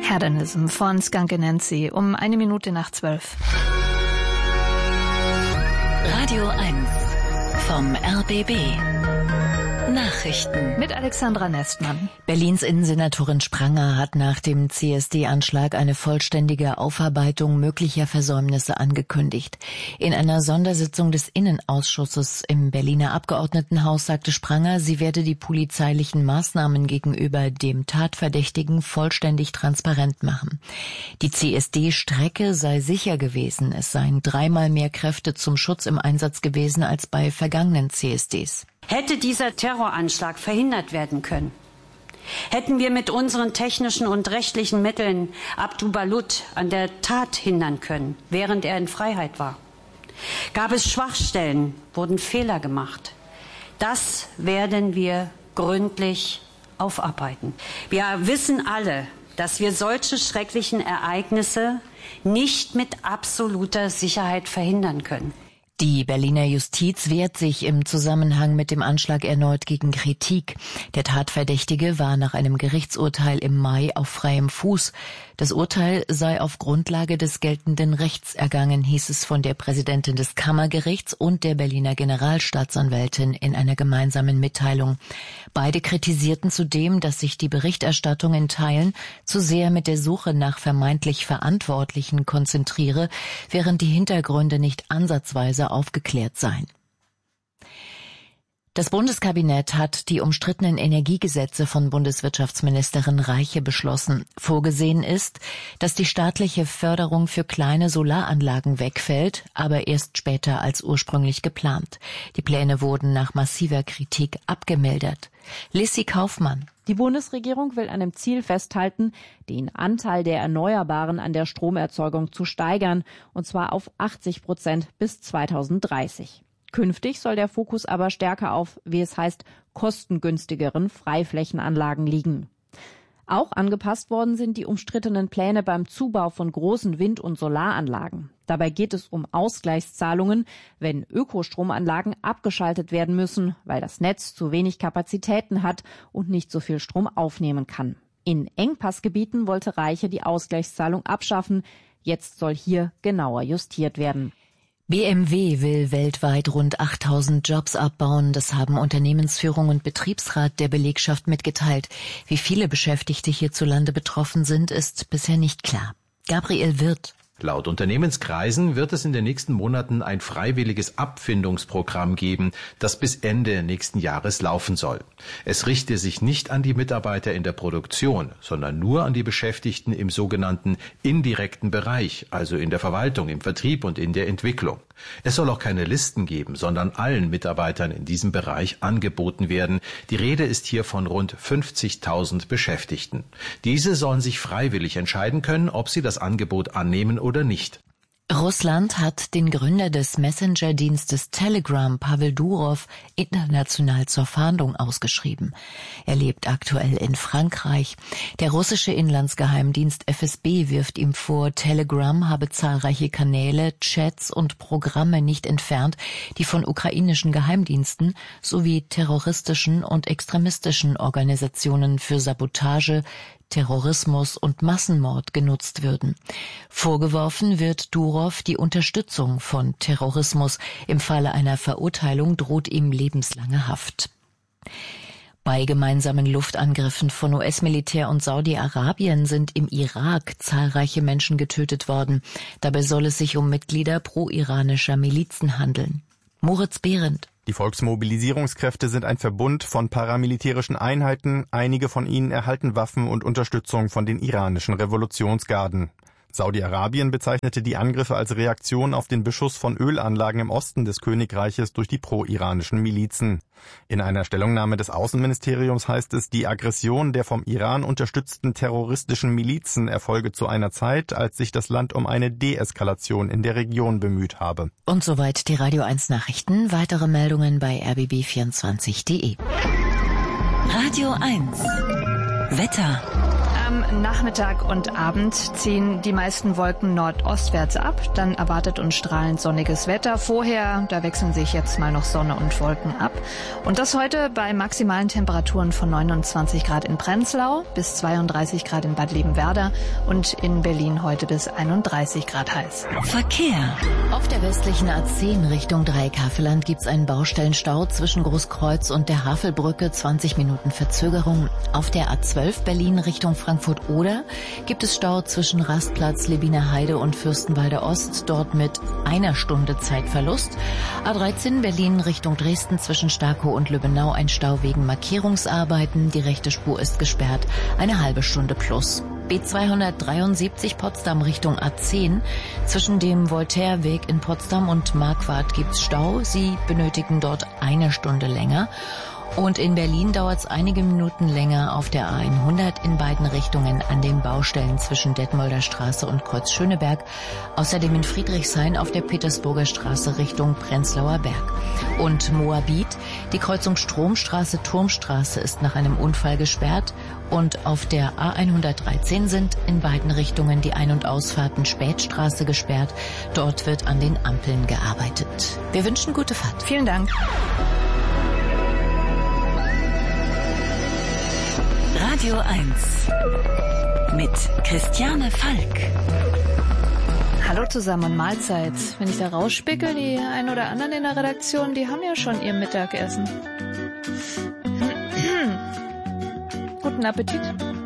Hedonism von Skunk Anansi um 1:01:12. Radio 1 vom RBB. Nachrichten mit Alexandra Nestmann. Berlins Innensenatorin Spranger hat nach dem CSD-Anschlag eine vollständige Aufarbeitung möglicher Versäumnisse angekündigt. In einer Sondersitzung des Innenausschusses im Berliner Abgeordnetenhaus sagte Spranger, sie werde die polizeilichen Maßnahmen gegenüber dem Tatverdächtigen vollständig transparent machen. Die CSD-Strecke sei sicher gewesen. Es seien 3-mal mehr Kräfte zum Schutz im Einsatz gewesen als bei vergangenen CSDs. Hätte dieser Terroranschlag verhindert werden können, hätten wir mit unseren technischen und rechtlichen Mitteln Abdu Balut an der Tat hindern können, während er in Freiheit war. Gab es Schwachstellen, wurden Fehler gemacht. Das werden wir gründlich aufarbeiten. Wir wissen alle, dass wir solche schrecklichen Ereignisse nicht mit absoluter Sicherheit verhindern können. Die Berliner Justiz wehrt sich im Zusammenhang mit dem Anschlag erneut gegen Kritik. Der Tatverdächtige war nach einem Gerichtsurteil im Mai auf freiem Fuß. Das Urteil sei auf Grundlage des geltenden Rechts ergangen, hieß es von der Präsidentin des Kammergerichts und der Berliner Generalstaatsanwältin in einer gemeinsamen Mitteilung. Beide kritisierten zudem, dass sich die Berichterstattung in Teilen zu sehr mit der Suche nach vermeintlich Verantwortlichen konzentriere, während die Hintergründe nicht ansatzweise aufgeklärt seien. Das Bundeskabinett hat die umstrittenen Energiegesetze von Bundeswirtschaftsministerin Reiche beschlossen. Vorgesehen ist, dass die staatliche Förderung für kleine Solaranlagen wegfällt, aber erst später als ursprünglich geplant. Die Pläne wurden nach massiver Kritik abgemildert. Lissy Kaufmann. Die Bundesregierung will an dem Ziel festhalten, den Anteil der Erneuerbaren an der Stromerzeugung zu steigern, und zwar auf 80% bis 2030. Künftig soll der Fokus aber stärker auf, wie es heißt, kostengünstigeren Freiflächenanlagen liegen. Auch angepasst worden sind die umstrittenen Pläne beim Zubau von großen Wind- und Solaranlagen. Dabei geht es um Ausgleichszahlungen, wenn Ökostromanlagen abgeschaltet werden müssen, weil das Netz zu wenig Kapazitäten hat und nicht so viel Strom aufnehmen kann. In Engpassgebieten wollte Reiche die Ausgleichszahlung abschaffen. Jetzt soll hier genauer justiert werden. BMW will weltweit rund 8.000 Jobs abbauen. Das haben Unternehmensführung und Betriebsrat der Belegschaft mitgeteilt. Wie viele Beschäftigte hierzulande betroffen sind, ist bisher nicht klar. Gabriel Wirth. Laut Unternehmenskreisen wird es in den nächsten Monaten ein freiwilliges Abfindungsprogramm geben, das bis Ende nächsten Jahres laufen soll. Es richte sich nicht an die Mitarbeiter in der Produktion, sondern nur an die Beschäftigten im sogenannten indirekten Bereich, also in der Verwaltung, im Vertrieb und in der Entwicklung. Es soll auch keine Listen geben, sondern allen Mitarbeitern in diesem Bereich angeboten werden. Die Rede ist hier von rund 50.000 Beschäftigten. Diese sollen sich freiwillig entscheiden können, ob sie das Angebot annehmen oder nicht. Russland hat den Gründer des Messenger-Dienstes Telegram, Pavel Durov, international zur Fahndung ausgeschrieben. Er lebt aktuell in Frankreich. Der russische Inlandsgeheimdienst FSB wirft ihm vor, Telegram habe zahlreiche Kanäle, Chats und Programme nicht entfernt, die von ukrainischen Geheimdiensten sowie terroristischen und extremistischen Organisationen für Sabotage, Terrorismus und Massenmord genutzt würden. Vorgeworfen wird Durov die Unterstützung von Terrorismus. Im Falle einer Verurteilung droht ihm lebenslange Haft. Bei gemeinsamen Luftangriffen von US-Militär und Saudi-Arabien sind im Irak zahlreiche Menschen getötet worden. Dabei soll es sich um Mitglieder pro-iranischer Milizen handeln. Moritz Behrendt. Die Volksmobilisierungskräfte sind ein Verbund von paramilitärischen Einheiten. Einige von ihnen erhalten Waffen und Unterstützung von den iranischen Revolutionsgarden. Saudi-Arabien bezeichnete die Angriffe als Reaktion auf den Beschuss von Ölanlagen im Osten des Königreiches durch die pro-iranischen Milizen. In einer Stellungnahme des Außenministeriums heißt es, die Aggression der vom Iran unterstützten terroristischen Milizen erfolge zu einer Zeit, als sich das Land um eine Deeskalation in der Region bemüht habe. Und soweit die Radio 1 Nachrichten. Weitere Meldungen bei rbb24.de. Radio 1 Wetter. Am Nachmittag und Abend ziehen die meisten Wolken nordostwärts ab. Dann erwartet uns strahlend sonniges Wetter. Vorher, da wechseln sich jetzt mal noch Sonne und Wolken ab. Und das heute bei maximalen Temperaturen von 29 Grad in Prenzlau bis 32 Grad in Bad Liebenwerda und in Berlin heute bis 31 Grad heiß. Verkehr. Auf der westlichen A10 Richtung Dreieck-Havelland gibt's einen Baustellenstau zwischen Großkreuz und der Havelbrücke, 20 Minuten Verzögerung. Auf der A12 Berlin Richtung Frankfurt-Oder gibt es Stau zwischen Rastplatz, Lebiner Heide und Fürstenwalder Ost, dort mit 1 Stunde Zeitverlust. A13 Berlin Richtung Dresden zwischen Starkow und Lübbenau ein Stau wegen Markierungsarbeiten. Die rechte Spur ist gesperrt, eine halbe Stunde plus. B273 Potsdam Richtung A10. Zwischen dem Voltaireweg in Potsdam und Marquardt gibt's Stau. Sie benötigen dort 1 Stunde länger. Und in Berlin dauert es einige Minuten länger auf der A100 in beiden Richtungen an den Baustellen zwischen Detmolder Straße und Kreuz Schöneberg. Außerdem in Friedrichshain auf der Petersburger Straße Richtung Prenzlauer Berg. Und Moabit, die Kreuzung Stromstraße-Turmstraße ist nach einem Unfall gesperrt. Und auf der A113 sind in beiden Richtungen die Ein- und Ausfahrten Spätstraße gesperrt. Dort wird an den Ampeln gearbeitet. Wir wünschen gute Fahrt. Vielen Dank. Radio 1 mit Christiane Falk. Hallo zusammen und Mahlzeit. Wenn ich da rauspickel, die ein oder anderen in der Redaktion, die haben ja schon ihr Mittagessen. Guten Appetit.